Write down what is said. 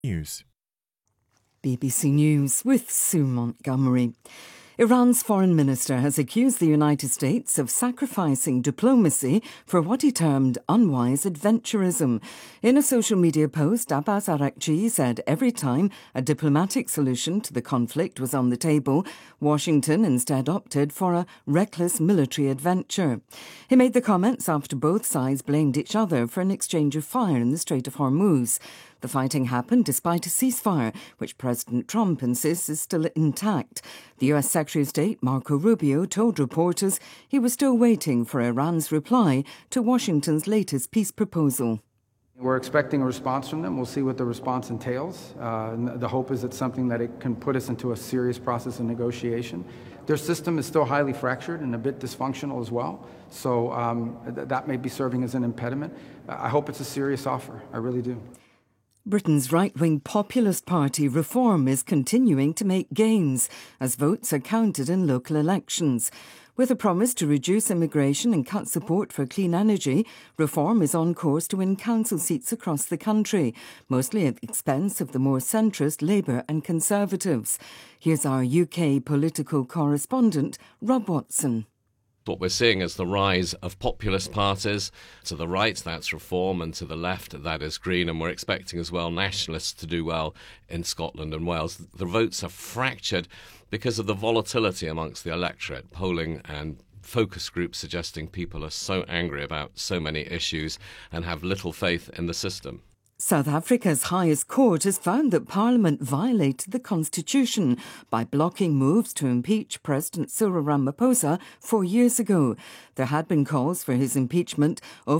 News. BBC News with Sue Montgomery. Iran's foreign minister has accused the United States of sacrificing diplomacy for what he termed unwise adventurism. In a social media post, Abbas Araghchi said every time a diplomatic solution to the conflict was on the table, Washington instead opted for a reckless military adventure. He made the comments after both sides blamed each other for an exchange of fire in the Strait of Hormuz. The fighting happened despite a ceasefire, which President Trump insists is still intact. The US Secretary of State, Marco Rubio, told reporters he was still waiting for Iran's reply to Washington's latest peace proposal. We're expecting a response from them. We'll see what the response entails. The hope is it's something that it can put us into a serious process of negotiation. Their system is still highly fractured and a bit dysfunctional as well. So that may be serving as an impediment. I hope it's a serious offer. I really do. Britain's right-wing populist party Reform is continuing to make gains as votes are counted in local elections. With a promise to reduce immigration and cut support for clean energy, Reform is on course to win council seats across the country, mostly at the expense of the more centrist Labour and Conservatives. Here's our UK political correspondent, Rob Watson. What we're seeing is the rise of populist parties. To the right, that's Reform, and to the left, that is Green. And we're expecting as well nationalists to do well in Scotland and Wales. The votes are fractured because of the volatility amongst the electorate. Polling and focus groups suggesting people are so angry about so many issues and have little faith in the system. South Africa's highest court has found that Parliament violated the Constitution by blocking moves to impeach President Cyril Ramaphosa 4 years ago. There had been calls for his impeachment over